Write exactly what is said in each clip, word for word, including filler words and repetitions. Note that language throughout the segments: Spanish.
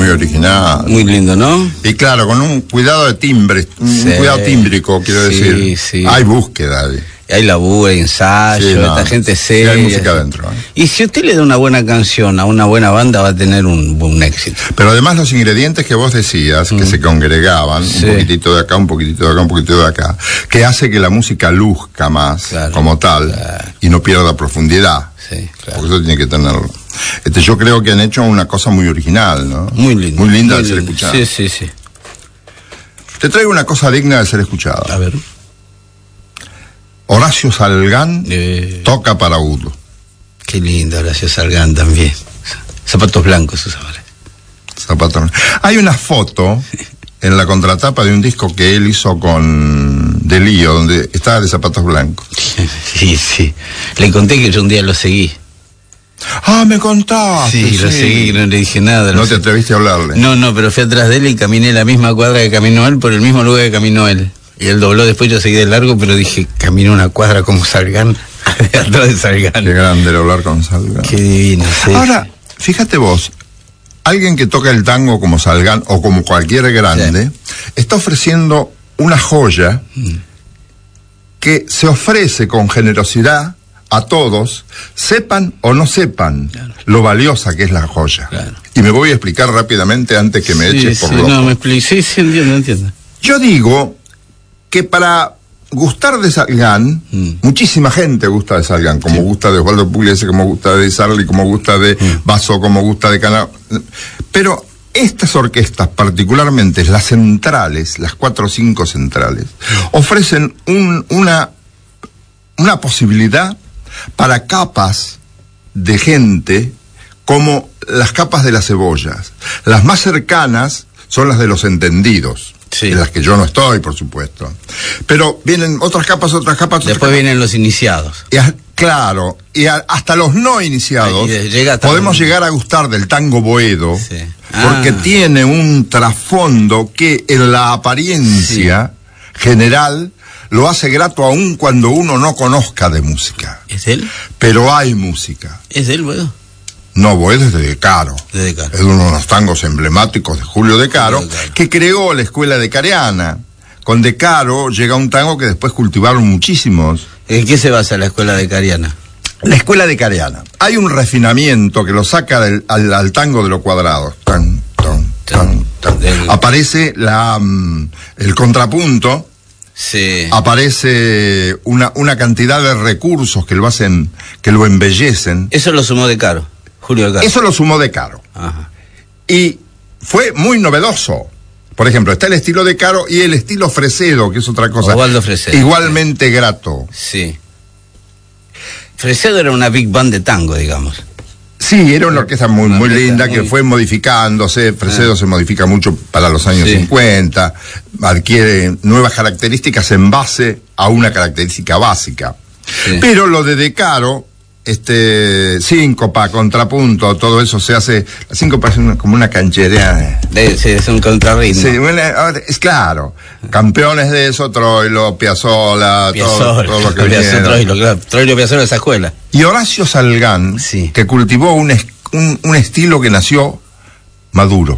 muy original. Muy lindo, ¿no? Y claro, con un cuidado de timbre, un Sí. cuidado tímbrico, quiero Sí, decir. sí. Hay búsqueda ahí. Hay laburo, hay ensayo, Sí, no, esta gente sí, seria. hay música adentro, ¿eh? Y si usted le da una buena canción a una buena banda, va a tener un, un éxito. Pero además los ingredientes que vos decías, mm. que se congregaban, sí. un poquitito de acá, un poquitito de acá, un poquitito de acá, que hace que la música luzca más, claro, como tal, claro. y no pierda profundidad. Sí, claro. Porque eso tiene que tenerlo. Este, yo creo que han hecho una cosa muy original, ¿no? Muy linda. Muy linda muy de ser lindo. escuchada. Sí, sí, sí. Te traigo una cosa digna de ser escuchada. A ver. Horacio Salgán eh, toca para Udo. Qué lindo Horacio Salgán también. Zapatos blancos usaba. Zapatos. Hay una foto en la contratapa de un disco que él hizo con De Lío, donde estaba de zapatos blancos. Sí, sí. Le conté que yo un día lo seguí. Ah, me contaste. Sí, sí, lo seguí, no le dije nada. No te atreviste a hablarle. No, no, pero fui atrás de él y caminé la misma cuadra que caminó él por el mismo lugar que caminó él. Y él dobló, después yo seguí de largo, pero dije, caminé una cuadra como Salgán, atrás de Salgán. Qué grande el hablar con Salgán. Qué divino, sí. Ahora, fíjate vos, alguien que toca el tango como Salgán o como cualquier grande, sí. está ofreciendo una joya mm. que se ofrece con generosidad a todos, sepan o no sepan claro. lo valiosa que es la joya. Claro. Y me voy a explicar rápidamente antes que me sí, eches por sí, loco. No, me explico, sí, sí, entiendo, entiendo. Yo digo que para gustar de Salgán, mm. muchísima gente gusta de Salgán, como sí. gusta de Osvaldo Pugliese, como gusta de Sarli, como gusta de mm. Basso, como gusta de Cana. Pero estas orquestas, particularmente las centrales, las cuatro o cinco centrales, ofrecen un, una, una posibilidad para capas de gente como las capas de las cebollas. Las más cercanas son las de los entendidos. Sí. En las que yo no estoy, por supuesto. Pero vienen otras capas, otras capas. Otras Después capas. vienen los iniciados. Y a, claro, y a, hasta los no iniciados llega podemos un... llegar a gustar del tango boedo, sí. porque ah. tiene un trasfondo que en la apariencia sí. general lo hace grato aún cuando uno no conozca de música. ¿Es él? Pero hay música. ¿Es él, boedo? No, Boedo es de De Caro. De De Caro. Es uno de los tangos emblemáticos de Julio De Caro, de Caro, que creó la escuela de Careana. Con De Caro llega un tango que después cultivaron muchísimos. ¿En qué se basa la escuela de Careana? La escuela de Careana. Hay un refinamiento que lo saca del, al, al tango de los cuadrados. Tan, tan, tan, tan. Del... Aparece la, um, el contrapunto. Sí. Aparece una, una cantidad de recursos que lo hacen, que lo embellecen. Eso lo sumó De Caro. Julio De Caro. Eso lo sumó De Caro. Ajá. Y fue muy novedoso. Por ejemplo, está el estilo De Caro y el estilo Fresedo, que es otra cosa. Osvaldo Fresedo. Igualmente sí. grato. Sí. Fresedo era una big band de tango, digamos. Sí, era una orquesta muy, muy linda muy... que fue modificándose. Fresedo ah. se modifica mucho para los años sí. cincuenta. Adquiere nuevas características en base a una característica básica. Sí. Pero lo de De Caro... este síncopa, contrapunto, todo eso se hace, la síncopa es una, como una cancherea de, sí, es un contrarritmo. Sí, bueno, es claro, campeones de eso, Troilo, Piazzolla, todo, todo lo que viene. Troilo, claro, Troilo, Piazzolla, esa escuela. Y Horacio Salgán, sí. que cultivó un, un, un estilo que nació maduro.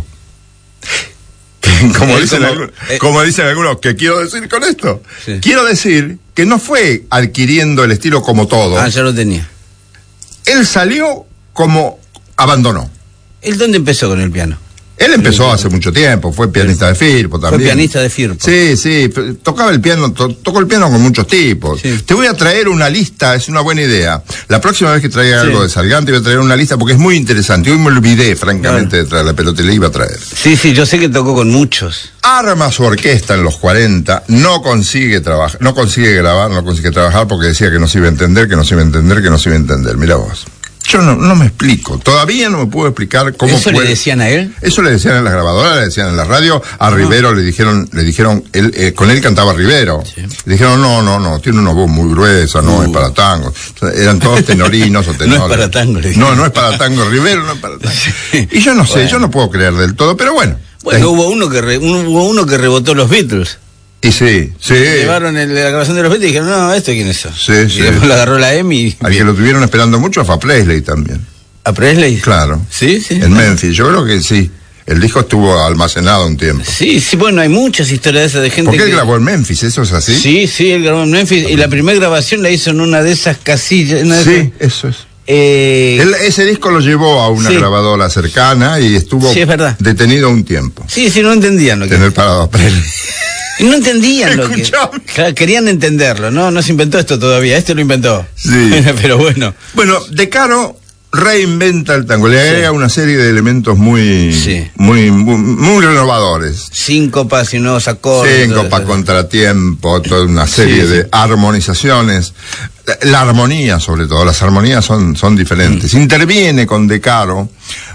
Como, dicen como, algunos, eh, como dicen algunos, ¿qué quiero decir con esto? Sí. Quiero decir que no fue adquiriendo el estilo como todo. Ah, ya lo tenía. Él salió como abandonó. ¿Él dónde empezó con el piano? Él empezó hace mucho tiempo, fue pianista de Firpo también. Fue pianista de Firpo. Sí, sí, tocaba el piano, to, tocó el piano con muchos tipos. Sí. Te voy a traer una lista, es una buena idea. La próxima vez que traiga sí. algo de Salgán te voy a traer una lista porque es muy interesante. Hoy me olvidé, francamente, claro. de traerla, pero te la iba a traer. Sí, sí, yo sé que tocó con muchos. Arma su orquesta en los cuarenta, no consigue trabajar, no consigue grabar, no consigue trabajar porque decía que no se iba a entender, que no se iba a entender, que no se iba a entender. Mira vos. Yo no, no me explico, todavía no me puedo explicar cómo ¿Eso puede... le decían a él? Eso le decían en las grabadoras, le decían en la radio, a no. Rivero le dijeron, le dijeron, él, eh, con él cantaba Rivero, sí. le dijeron, no, no, no, tiene una voz muy gruesa, no uh. es para tango, eran todos tenorinos o tenores. No es para tango. Le no, no es para tango, Rivero no es para tango. Sí. Y yo no sé, bueno. yo no puedo creer del todo, pero bueno. Bueno, hubo uno que re, hubo uno que rebotó los Beatles. Y sí, sí. Llevaron el, la grabación de los Beatles y dijeron, no, ¿esto quién es eso? Sí, y sí. Y después lo agarró la EMI. Y... Al que lo tuvieron esperando mucho fue a Presley también. ¿A Presley? Claro. Sí, sí. En Memphis, yo creo que sí. El disco estuvo almacenado un tiempo. Sí, sí, bueno, hay muchas historias de esas de gente Porque que... él grabó en Memphis, ¿eso es así? Sí, sí, él grabó en Memphis y la primera grabación la hizo en una de esas casillas. Una de Sí, esas... eso es. Eh... Él, ese disco lo llevó a una sí. grabadora cercana y estuvo sí, es verdad. detenido un tiempo. Sí, sí, no entendían lo que... Tener parado a Presley. No entendían lo que... Escuchame. Claro, querían entenderlo, ¿no? No se inventó esto todavía, este lo inventó. Sí. Pero bueno. Bueno, De Caro reinventa el tango, le agrega sí. una serie de elementos muy, sí. muy, muy, muy renovadores. Síncopas y nuevos acordes. Síncopas, contratiempo, toda una serie sí, de sí. armonizaciones. La, la armonía, sobre todo, las armonías son, son diferentes. Mm. Interviene con De Caro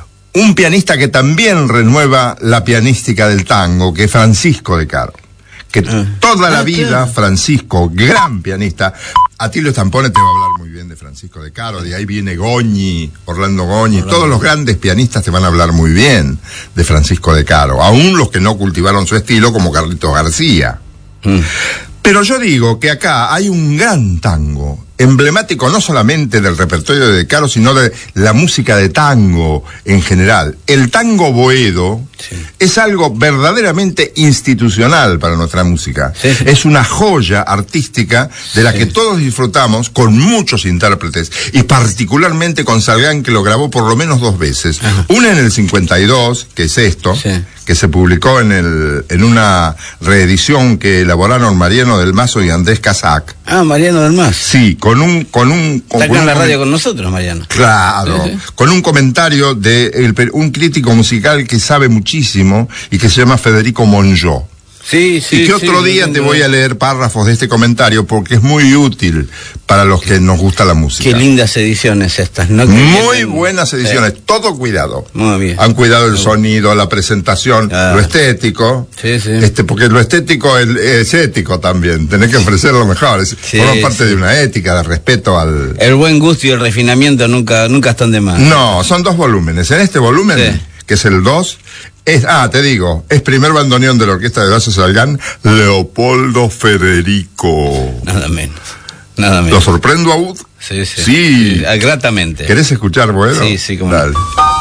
un pianista que también renueva la pianística del tango, que es Francisco De Caro. Que ah. toda la ah, vida, claro. Francisco, gran pianista. Atilio Stampone te va a hablar muy bien de Francisco De Caro, de ahí viene Goñi, Orlando Goñi, Orlando. Todos los grandes pianistas te van a hablar muy bien de Francisco De Caro, aún los que no cultivaron su estilo, como Carlitos García. Mm. Pero yo digo que acá hay un gran tango, emblemático no solamente del repertorio de De Caro, sino de la música de tango en general. El tango boedo sí. es algo verdaderamente institucional para nuestra música. Sí, sí. Es una joya artística de la sí. que todos disfrutamos, con muchos intérpretes, y particularmente con Salgán, que lo grabó por lo menos dos veces. Ajá. Una en el cincuenta y dos, que es esto, sí. que se publicó en el en una reedición que elaboraron Mariano del Mazo y Andrés Casac. Ah, Mariano del Mazo. Sí, con un con un con, Está acá en la radio con nosotros, Mariano. Claro, sí, sí. con un comentario de el, un crítico musical que sabe muchísimo y que se llama Federico Monjó. Sí, sí, y que otro sí, día sí, te sí. voy a leer párrafos de este comentario porque es muy útil para los que nos gusta la música. Qué lindas ediciones estas, ¿no? Muy que... buenas ediciones, sí. todo cuidado. Muy bien. Han cuidado el sonido, la presentación, ah. lo estético. Sí, sí. Este, porque lo estético es, es ético también, tenés que ofrecer lo mejor. Es, sí, forma parte sí. de una ética, de respeto al... El buen gusto y el refinamiento nunca, nunca están de más. No, son dos volúmenes. En este volumen, sí. que es el dos... Es, ah, te digo, es primer bandoneón de la Orquesta de Horacio Salgán, Leopoldo Federico. Nada menos, nada menos. ¿Lo sorprendo, Aud? Sí, sí. Sí. sí. Gratamente. ¿Querés escuchar, Boedo? Sí, sí, como Dale.